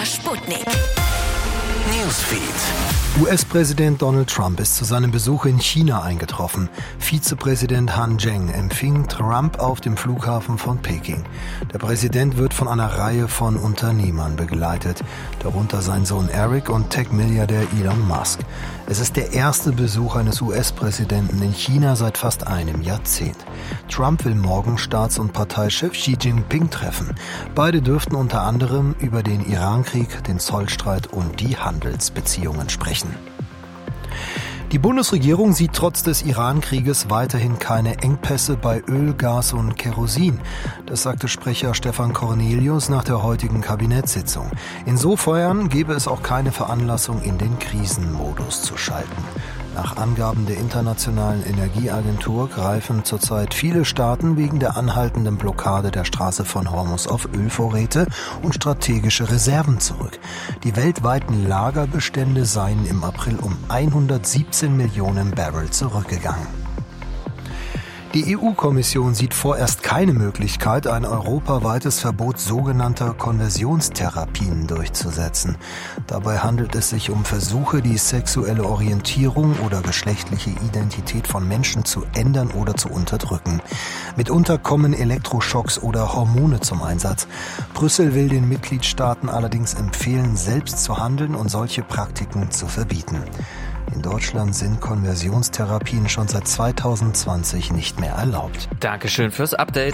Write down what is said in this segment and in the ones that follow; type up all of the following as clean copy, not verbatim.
Sputnik. Newsfeed. US-Präsident Donald Trump ist zu seinem Besuch in China eingetroffen. Vizepräsident Han Zheng empfing Trump auf dem Flughafen von Peking. Der Präsident wird von einer Reihe von Unternehmern begleitet, darunter sein Sohn Eric und Tech-Milliardär Elon Musk. Es ist der erste Besuch eines US-Präsidenten in China seit fast einem Jahrzehnt. Trump will morgen Staats- und Parteichef Xi Jinping treffen. Beide dürften unter anderem über den Irankrieg, den Zollstreit und die Handelsbeziehungen sprechen. Die Bundesregierung sieht trotz des Iran-Krieges weiterhin keine Engpässe bei Öl, Gas und Kerosin. Das sagte Sprecher Stefan Cornelius nach der heutigen Kabinettssitzung. Insofern gäbe es auch keine Veranlassung, in den Krisenmodus zu schalten. Nach Angaben der Internationalen Energieagentur greifen zurzeit viele Staaten wegen der anhaltenden Blockade der Straße von Hormuz auf Ölvorräte und strategische Reserven zurück. Die weltweiten Lagerbestände seien im April um 117 Millionen Barrel zurückgegangen. Die EU-Kommission sieht vorerst keine Möglichkeit, ein europaweites Verbot sogenannter Konversionstherapien durchzusetzen. Dabei handelt es sich um Versuche, die sexuelle Orientierung oder geschlechtliche Identität von Menschen zu ändern oder zu unterdrücken. Mitunter kommen Elektroschocks oder Hormone zum Einsatz. Brüssel will den Mitgliedstaaten allerdings empfehlen, selbst zu handeln und solche Praktiken zu verbieten. In Deutschland sind Konversionstherapien schon seit 2020 nicht mehr erlaubt. Dankeschön fürs Update.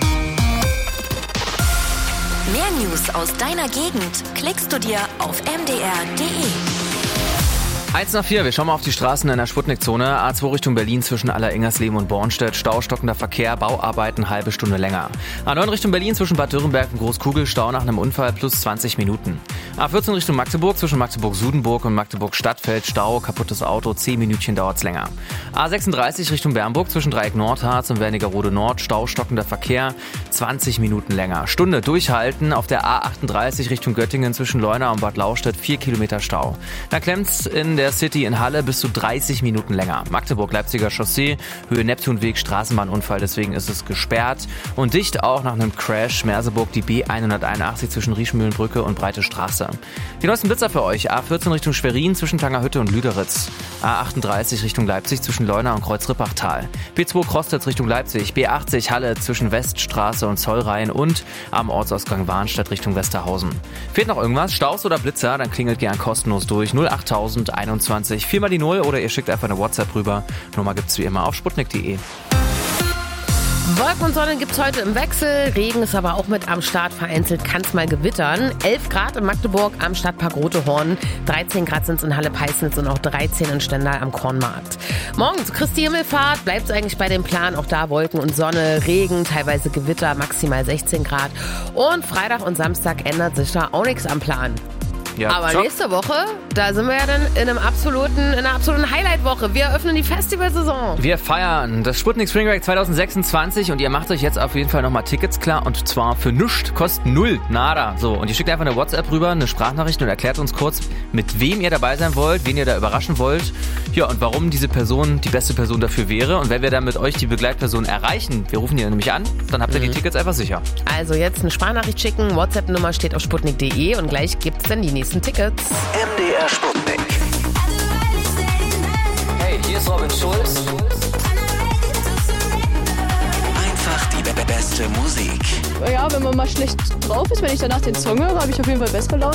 Mehr News aus deiner Gegend klickst du dir auf mdr.de. 1 nach 4, wir schauen mal auf die Straßen in der Sputnik-Zone. A2 Richtung Berlin zwischen Aller-Ingersleben und Bornstedt. Stau, stockender Verkehr, Bauarbeiten, halbe Stunde länger. A9 Richtung Berlin zwischen Bad Dürrenberg und Großkugel. Stau nach einem Unfall plus 20 Minuten. A14 Richtung Magdeburg zwischen Magdeburg-Sudenburg und Magdeburg-Stadtfeld. Stau, kaputtes Auto, 10 Minütchen dauert's länger. A36 Richtung Bernburg zwischen Dreieck Nordharz und Wernigerode Nord. Stau, stockender Verkehr, 20 Minuten länger. Stunde durchhalten auf der A38 Richtung Göttingen zwischen Leuna und Bad Laustedt. 4 Kilometer Stau. Da klemmt's in der City in Halle bis zu 30 Minuten länger. Magdeburg-Leipziger Chaussee, Höhe Neptunweg, Straßenbahnunfall, deswegen ist es gesperrt. Und dicht auch nach einem Crash, Merseburg, die B181 zwischen Riechmühlenbrücke und Breite Straße. Die neuesten Blitzer für euch, A14 Richtung Schwerin zwischen Tangerhütte und Lüderitz. A38 Richtung Leipzig zwischen Leuna und Kreuz-Rippachtal. B2 Krostitz Richtung Leipzig, B80 Halle zwischen Weststraße und Zollrhein und am Ortsausgang Warnstedt Richtung Westerhausen. Fehlt noch irgendwas, Staus oder Blitzer, dann klingelt gern kostenlos durch 08021 4 mal die 0 oder ihr schickt einfach eine WhatsApp rüber. Nummer gibt's wie immer auf sputnik.de. Wolken und Sonne gibt's heute im Wechsel. Regen ist aber auch mit am Start. Vereinzelt kann's mal gewittern. 11 Grad in Magdeburg am Stadtpark Rotehorn. 13 Grad sind's in Halle-Peisnitz und auch 13 in Stendal am Kornmarkt. Morgen zu Christi Himmelfahrt bleibt's eigentlich bei dem Plan. Auch da Wolken und Sonne, Regen, teilweise Gewitter, maximal 16 Grad. Und Freitag und Samstag ändert sich da auch nichts am Plan. Ja, aber nächste Woche, da sind wir ja dann in einer absoluten Highlight-Woche. Wir eröffnen die Festivalsaison. Wir feiern das Sputnik Spring Break 2026 und ihr macht euch jetzt auf jeden Fall nochmal Tickets klar und zwar für nichts, kostet 0, nada. So, und ihr schickt einfach eine WhatsApp rüber, eine Sprachnachricht und erklärt uns kurz, mit wem ihr dabei sein wollt, wen ihr da überraschen wollt. Ja, und warum diese Person die beste Person dafür wäre. Und wenn wir dann mit euch die Begleitperson erreichen, wir rufen die nämlich an, dann habt ihr die Tickets einfach sicher. Also jetzt eine Sprachnachricht schicken, WhatsApp-Nummer steht auf sputnik.de und gleich gibt's dann die nächsten Tickets. MDR Sputnik. Hey, hier ist Robin Schulz. Einfach die beste Musik. Ja, wenn man mal schlecht drauf ist, wenn ich danach den Song höre, habe ich auf jeden Fall bessere Laune.